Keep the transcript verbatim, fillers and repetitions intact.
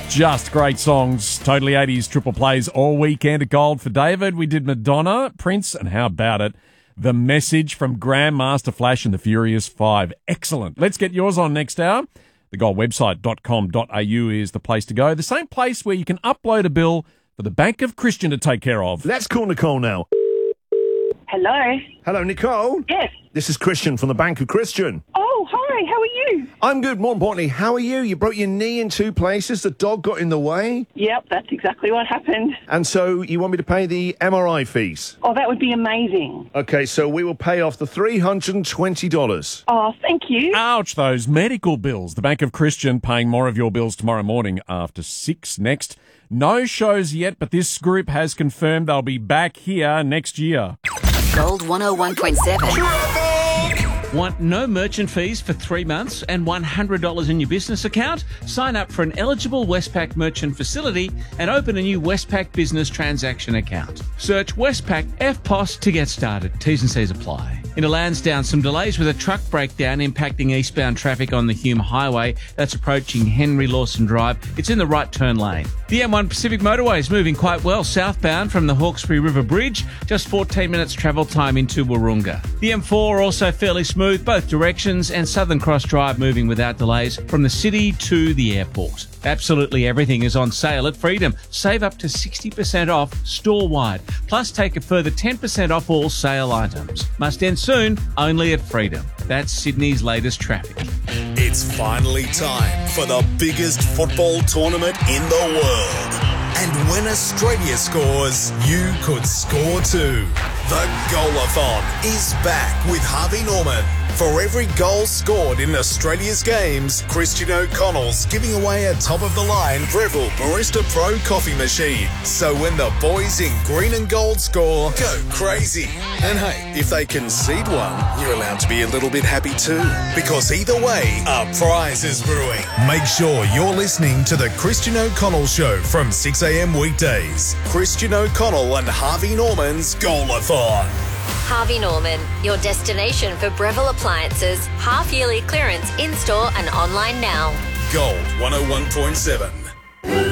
Just great songs. Totally eighties triple plays all weekend at Gold for David. We did Madonna, Prince, and how about it? The Message from Grandmaster Flash and the Furious Five. Excellent. Let's get yours on next hour. The gold website dot com dot a u is the place to go. The same place where you can upload a bill for the Bank of Christian to take care of. Let's call Nicole now. Hello. Hello, Nicole. Yes. This is Christian from the Bank of Christian. Oh, hi. How are you? I'm good. More importantly, how are you? You broke your knee in two places. The dog got in the way. Yep, that's exactly what happened. And so you want me to pay the M R I fees? Oh, that would be amazing. Okay, so we will pay off the three hundred twenty dollars. Oh, thank you. Ouch, those medical bills. The Bank of Christian paying more of your bills tomorrow morning after six. Next, no shows yet, but this group has confirmed they'll be back here next year. Gold one oh one point seven. Want no merchant fees for three months and one hundred dollars in your business account? Sign up for an eligible Westpac merchant facility and open a new Westpac business transaction account. Search Westpac F P O S to get started. T's and C's apply. Into Lansdowne, some delays with a truck breakdown impacting eastbound traffic on the Hume Highway. That's approaching Henry Lawson Drive. It's in the right turn lane. The M one Pacific Motorway is moving quite well southbound from the Hawkesbury River Bridge. Just fourteen minutes travel time into Wahroonga. The M four also fairly smooth both directions, and Southern Cross Drive moving without delays from the city to the airport. Absolutely everything is on sale at Freedom. Save up to sixty percent off store-wide. Plus take a further ten percent off all sale items. Must end soon, only at Freedom. That's Sydney's latest traffic. It's finally time for the biggest football tournament in the world. And when Australia scores, you could score too. The Goalathon is back with Harvey Norman. For every goal scored in Australia's games, Christian O'Connell's giving away a top-of-the-line Breville Barista Pro coffee machine. So when the boys in green and gold score, go crazy. And hey, if they concede one, you're allowed to be a little bit happy too. Because either way, a prize is brewing. Make sure you're listening to the Christian O'Connell Show from six a.m. weekdays. Christian O'Connell and Harvey Norman's Goalathon. Harvey Norman, your destination for Breville appliances, half-yearly clearance in-store and online now. Gold one oh one point seven.